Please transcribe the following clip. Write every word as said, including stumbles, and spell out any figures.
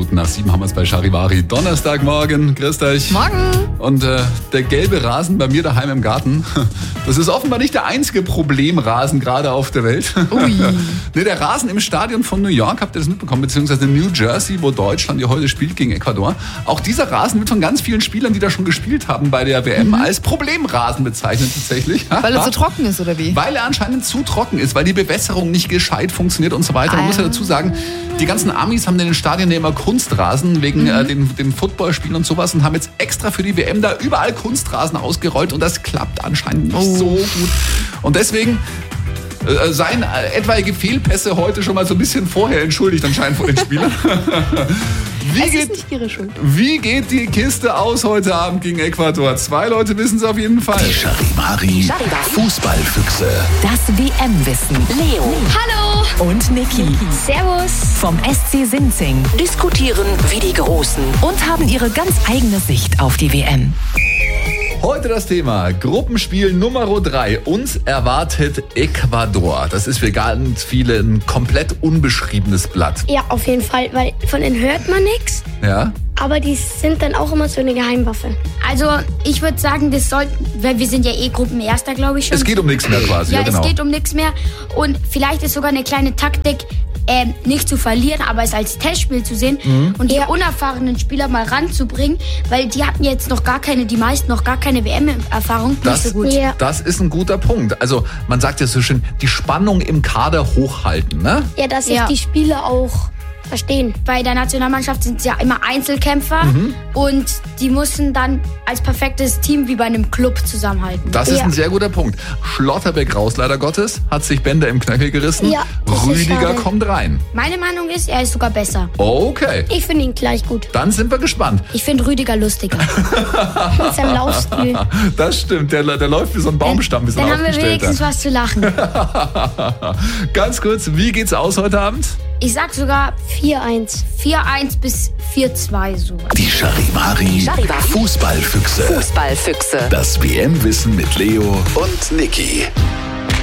Minuten nach sieben haben wir es bei Charivari. Donnerstagmorgen, grüßt euch. Morgen. Und äh, der gelbe Rasen bei mir daheim im Garten, das ist offenbar nicht der einzige Problemrasen gerade auf der Welt. Ui. Nee, der Rasen im Stadion von New York, habt ihr das mitbekommen, beziehungsweise New Jersey, wo Deutschland ja heute spielt gegen Ecuador. Auch dieser Rasen wird von ganz vielen Spielern, die da schon gespielt haben bei der W M, mhm. als Problemrasen bezeichnet tatsächlich. Weil er zu trocken ist, oder wie? Weil er anscheinend zu trocken ist, weil die Bewässerung nicht gescheit funktioniert und so weiter. Man Ah. muss ja dazu sagen, die ganzen Amis haben in den Stadien ja immer Kunstrasen wegen mhm. äh, den, den Footballspielen und sowas und haben jetzt extra für die W M da überall Kunstrasen ausgerollt und das klappt anscheinend nicht Oh. so gut. Und deswegen äh, seien äh, etwaige Fehlpässe heute schon mal so ein bisschen vorher entschuldigt anscheinend von den Spielern. Wie Es geht, ist nicht ihre Schuld. wie geht die Kiste aus heute Abend gegen Ecuador? Zwei Leute wissen es auf jeden Fall. Die Charivari Fußballfüchse. Das W M-Wissen. Leo Hallo! und Niki Servus! vom S C Sinzing diskutieren wie die Großen und haben ihre ganz eigene Sicht auf die W M. Heute das Thema Gruppenspiel Nummer drei. Uns erwartet Ecuador. Das ist für ganz viele ein komplett unbeschriebenes Blatt. Ja, auf jeden Fall, weil von denen hört man nichts, Ja? aber die sind dann auch immer so eine Geheimwaffe. Also ich würde sagen, das sollten, weil wir sind ja eh Gruppenerster, glaube ich schon. Es geht um nichts mehr quasi. ja, Ja, genau. es geht um nichts mehr. Und vielleicht ist sogar eine kleine Taktik, ähm, nicht zu verlieren, aber es als Testspiel zu sehen Mhm. und die unerfahrenen Spieler mal ranzubringen, weil die hatten jetzt noch gar keine, die meisten noch gar keine W M-Erfahrung. Das, Nicht so gut. Ja. das ist ein guter Punkt. Also man sagt ja so schön, die Spannung im Kader hochhalten, ne? Ja, dass sich Ja. die Spieler auch verstehen. Bei der Nationalmannschaft sind es ja immer Einzelkämpfer Mhm. und die müssen dann als perfektes Team wie bei einem Club zusammenhalten. Das ist Ja. ein sehr guter Punkt. Schlotterbeck raus, leider Gottes, hat sich Bänder im Knöchel gerissen. Ja, das ist Rüdiger schade. kommt rein. Meine Meinung ist, er ist sogar besser. Okay, Ich finde ihn gleich gut. dann sind wir gespannt. Ich finde Rüdiger lustiger. Mit seinem Laufstil. Das stimmt, der, der läuft wie so ein Baumstamm, wie so ein Dann haben wir wenigstens aufgestellter. was zu lachen. Ganz kurz, wie geht's aus heute Abend? Ich sag sogar vier eins. vier eins bis vier zwei so. Die Charivari Fußballfüchse. Fußballfüchse. Das W M-Wissen mit Leo und Niki.